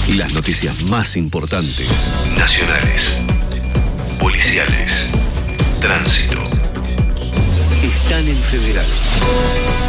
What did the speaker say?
Y las noticias más importantes, nacionales, policiales, tránsito, están en Federal.